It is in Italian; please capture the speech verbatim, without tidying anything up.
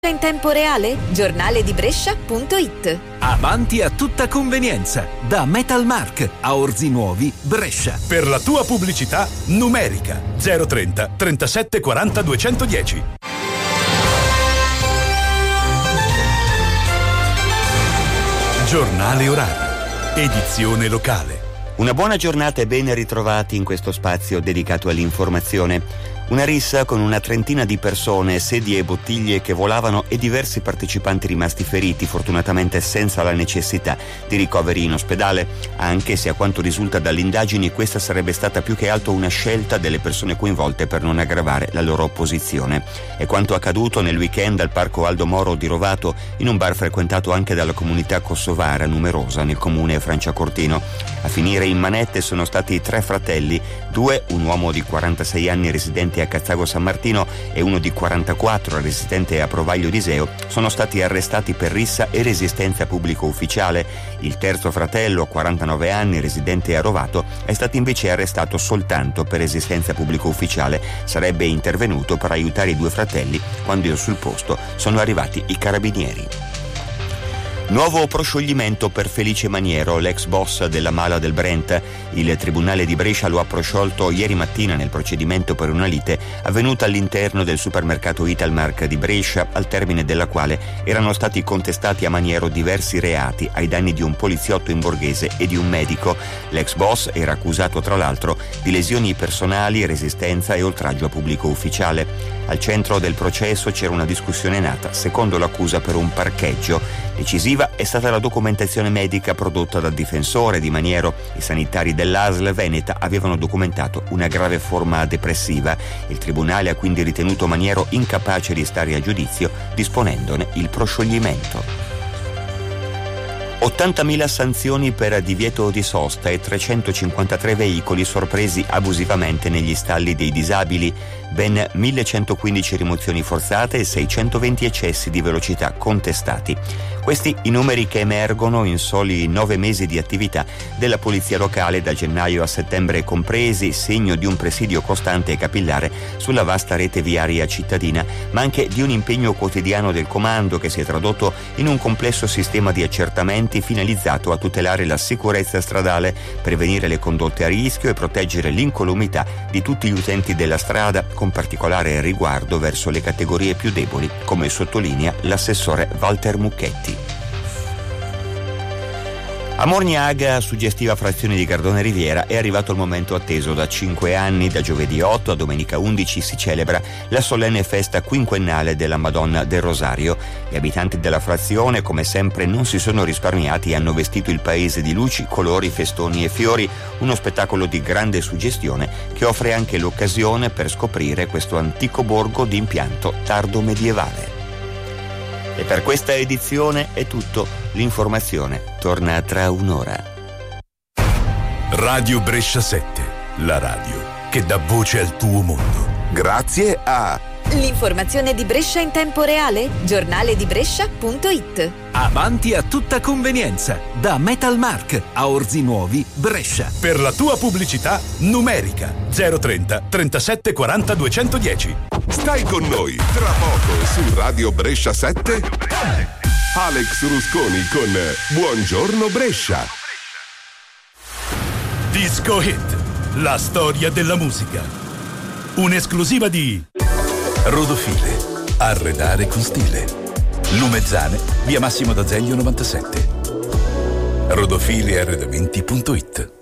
In tempo reale? Giornale di Brescia punto it. Avanti a tutta convenienza, da Metalmark a Orzi Nuovi, Brescia. Per la tua pubblicità numerica zero trenta trentasette quaranta duecentodieci. Giornale orario, edizione locale. Una buona giornata e ben ritrovati in questo spazio dedicato all'informazione. Una rissa con una trentina di persone, sedie e bottiglie che volavano e diversi partecipanti rimasti feriti, fortunatamente senza la necessità di ricoveri in ospedale, anche se a quanto risulta dalle indagini questa sarebbe stata più che altro una scelta delle persone coinvolte per non aggravare la loro posizione. È quanto accaduto nel weekend al parco Aldo Moro di Rovato, in un bar frequentato anche dalla comunità kosovara numerosa nel comune Franciacortino. A finire in manette sono stati tre fratelli, due, un uomo di quarantasei anni residente a Cazzago San Martino e uno di quarantaquattro residente a Provaglio d'Iseo, sono stati arrestati per rissa e resistenza pubblico ufficiale. Il terzo fratello, quarantanove anni, residente a Rovato, è stato invece arrestato soltanto per resistenza pubblico ufficiale. Sarebbe intervenuto per aiutare i due fratelli quando sul posto sono arrivati i carabinieri. Nuovo proscioglimento per Felice Maniero, l'ex boss della Mala del Brent. Il Tribunale di Brescia lo ha prosciolto ieri mattina nel procedimento per una lite avvenuta all'interno del supermercato Italmark di Brescia, al termine della quale erano stati contestati a Maniero diversi reati ai danni di un poliziotto in borghese e di un medico. L'ex boss era accusato tra l'altro di lesioni personali, resistenza e oltraggio a pubblico ufficiale. Al centro del processo c'era una discussione nata, secondo l'accusa, per un parcheggio. Decisiva è stata la documentazione medica prodotta dal difensore di Maniero. I sanitari dell'A S L Veneta avevano documentato una grave forma depressiva. Il tribunale ha quindi ritenuto Maniero incapace di stare a giudizio, disponendone il proscioglimento. ottantamila sanzioni per divieto di sosta e trecentocinquantatré veicoli sorpresi abusivamente negli stalli dei disabili, ben millecentoquindici rimozioni forzate e seicentoventi eccessi di velocità contestati. Questi i numeri che emergono in soli nove mesi di attività della polizia locale, da gennaio a settembre compresi, segno di un presidio costante e capillare sulla vasta rete viaria cittadina, ma anche di un impegno quotidiano del comando che si è tradotto in un complesso sistema di accertamenti finalizzato a tutelare la sicurezza stradale, prevenire le condotte a rischio e proteggere l'incolumità di tutti gli utenti della strada, con particolare riguardo verso le categorie più deboli, come sottolinea l'assessore Walter Mucchetti. A Morniaga, suggestiva frazione di Gardone Riviera, è arrivato il momento atteso da cinque anni. Da giovedì otto a domenica undici si celebra la solenne festa quinquennale della Madonna del Rosario. Gli abitanti della frazione, come sempre, non si sono risparmiati e hanno vestito il paese di luci, colori, festoni e fiori, uno spettacolo di grande suggestione che offre anche l'occasione per scoprire questo antico borgo di impianto tardo medievale. E per questa edizione è tutto. L'informazione torna tra un'ora. Radio Brescia sette, la radio che dà voce al tuo mondo. Grazie a L'informazione di Brescia in tempo reale? Giornale di Brescia punto it. Avanti a tutta convenienza, da Metalmark a Orzi Nuovi, Brescia. Per la tua pubblicità numerica zero trenta trentasette quaranta duecentodieci. Stai con noi tra poco su Radio Brescia sette. Alex Rusconi con Buongiorno Brescia. Disco Hit, la storia della musica. Un'esclusiva di Rodofile, arredare con stile. Lumezzane, via Massimo d'Azeglio novantasette. rodofile arredamenti punto it.